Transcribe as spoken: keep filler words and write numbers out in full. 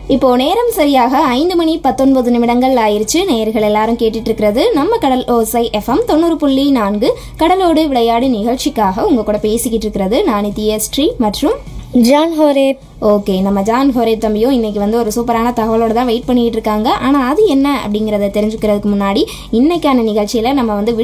இப்போ நேரம் சரியாக ஐந்து மணி பத்தொன்பது நிமிடங்கள் ஆயிருச்சு. நேயர்கள் எல்லாரும் கேட்டுட்டு இருக்கிறது நம்ம கடல் ஓசை எஃப்எம் தொண்ணூறு புள்ளி நான்கு கடலோடு விளையாடு நிகழ்ச்சிக்காக உங்க கூட பேசிக்கிட்டு இருக்கிறது நான் ஸ்ரீ மற்றும் ஜான் ஹோரேப். ஓகே, நம்ம ஜான் ஹோரேப் தம்பியும் இன்னைக்கு வந்து ஒரு சூப்பரான தகவலோட தான் வெயிட் பண்ணிட்டு இருக்காங்க. ஆனால் அது என்ன அப்படிங்கிறத தெரிஞ்சுக்கிறதுக்கு முன்னாடி இன்னைக்கான நிகழ்ச்சியில் நம்ம வந்து